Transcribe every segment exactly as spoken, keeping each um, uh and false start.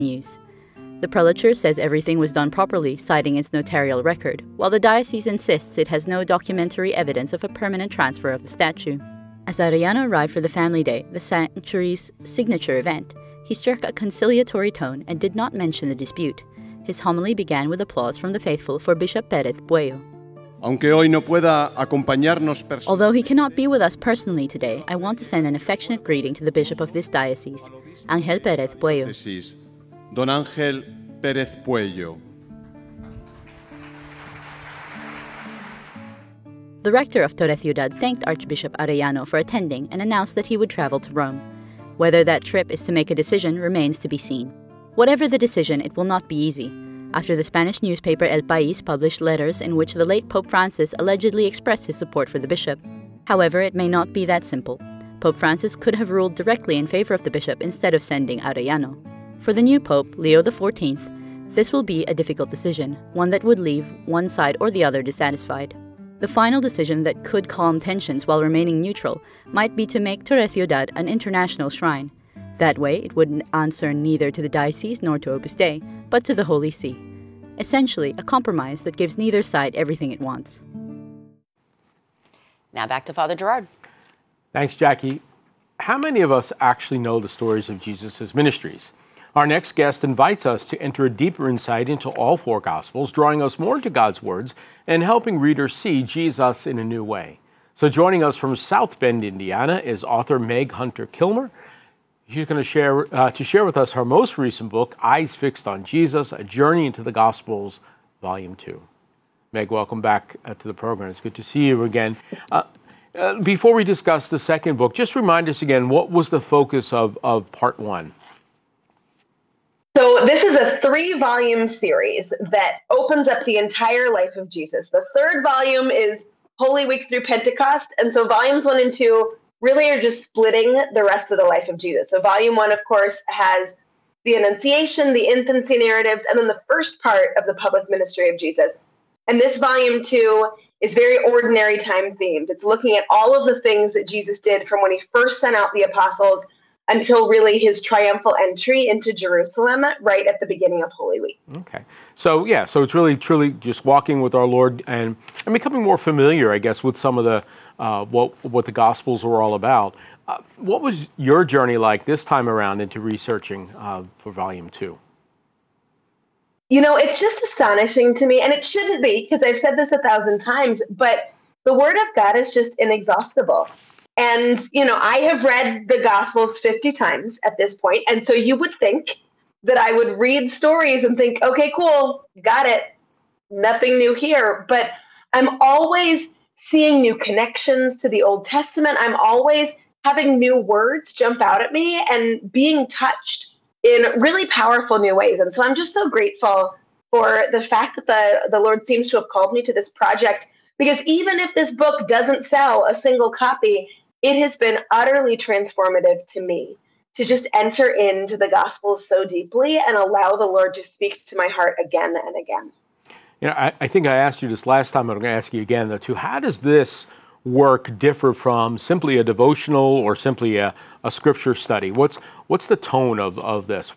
news. The prelature says everything was done properly, citing its notarial record, while the diocese insists it has no documentary evidence of a permanent transfer of the statue. As Arellano arrived for the family day, the sanctuary's signature event, he struck a conciliatory tone and did not mention the dispute. His homily began with applause from the faithful for Bishop Pérez Puello. Although he cannot be with us personally today, I want to send an affectionate greeting to the bishop of this diocese, Ángel Pérez Puello. Don Ángel Pérez Puello. The rector of Torre Ciudad thanked Archbishop Arellano for attending and announced that he would travel to Rome. Whether that trip is to make a decision remains to be seen. Whatever the decision, it will not be easy. After the Spanish newspaper El País published letters in which the late Pope Francis allegedly expressed his support for the bishop. However, it may not be that simple. Pope Francis could have ruled directly in favor of the bishop instead of sending Arellano. For the new Pope, Leo the fourteenth, this will be a difficult decision, one that would leave one side or the other dissatisfied. The final decision that could calm tensions while remaining neutral might be to make Torre Ciudad an international shrine. That way, it would answer neither to the diocese nor to Opus Dei, but to the Holy See. Essentially, a compromise that gives neither side everything it wants. Now back to Father Gerard. Thanks, Jackie. How many of us actually know the stories of Jesus' ministries? Our next guest invites us to enter a deeper insight into all four Gospels, drawing us more into God's words and helping readers see Jesus in a new way. So joining us from South Bend, Indiana, is author Meg Hunter Kilmer. She's going to share uh, to share with us her most recent book, Eyes Fixed on Jesus, A Journey into the Gospels, Volume two. Meg, welcome back uh, to the program. It's good to see you again. Uh, uh, before we discuss the second book, just remind us again, what was the focus of, of part one? So this is a three-volume series that opens up the entire life of Jesus. The third volume is Holy Week through Pentecost, and so volumes one and two really are just splitting the rest of the life of Jesus. So volume one, of course, has the Annunciation, the infancy narratives, and then the first part of the public ministry of Jesus. And this volume two is very ordinary time themed. It's looking at all of the things that Jesus did from when he first sent out the apostles until really his triumphal entry into Jerusalem right at the beginning of Holy Week. Okay. So, yeah, so it's really, truly just walking with our Lord and, and becoming more familiar, I guess, with some of the, uh, what, what the Gospels were all about. Uh, what was your journey like this time around into researching uh, for Volume two? You know, it's just astonishing to me, and it shouldn't be, because I've said this a thousand times, but the Word of God is just inexhaustible. And, you know, I have read the Gospels fifty times at this point. And so you would think that I would read stories and think, okay, cool, got it. Nothing new here. But I'm always seeing new connections to the Old Testament. I'm always having new words jump out at me and being touched in really powerful new ways. And so I'm just so grateful for the fact that the, the Lord seems to have called me to this project, because even if this book doesn't sell a single copy, it has been utterly transformative to me to just enter into the Gospels so deeply and allow the Lord to speak to my heart again and again. You know, I, I think I asked you this last time, but I'm going to ask you again, though, too. How does this work differ from simply a devotional or simply a, a scripture study? What's what's the tone of, of this?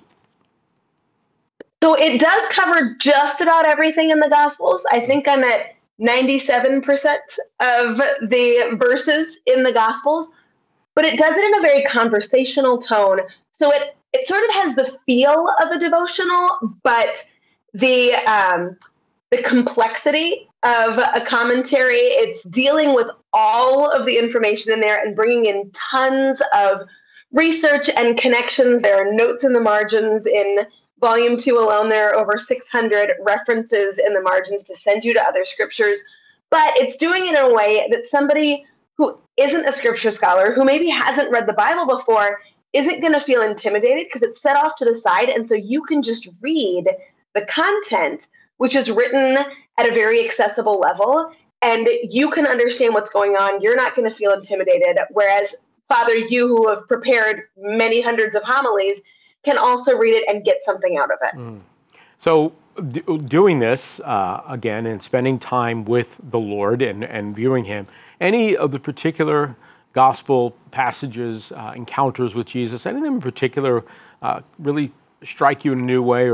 So it does cover just about everything in the Gospels. I think I'm at ninety-seven percent of the verses in the Gospels, but it does it in a very conversational tone. So it it sort of has the feel of a devotional, but the um, the complexity of a commentary, it's dealing with all of the information in there and bringing in tons of research and connections. There are notes in the margins. In Volume two alone, there are over six hundred references in the margins to send you to other scriptures. But it's doing it in a way that somebody who isn't a scripture scholar, who maybe hasn't read the Bible before, isn't going to feel intimidated, because it's set off to the side. And so you can just read the content, which is written at a very accessible level, and you can understand what's going on. You're not going to feel intimidated. Whereas, Father, you who have prepared many hundreds of homilies can also read it and get something out of it. Mm. So d- doing this, uh, again, and spending time with the Lord and, and viewing him, any of the particular gospel passages, uh, encounters with Jesus, any of them in particular uh, really strike you in a new way